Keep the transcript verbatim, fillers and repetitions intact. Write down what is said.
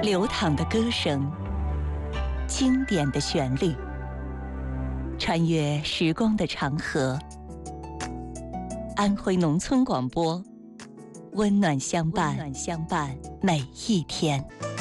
流淌的歌声，经典的旋律，穿越时光的长河。安徽农村广播，温暖相伴，温暖相伴每一天。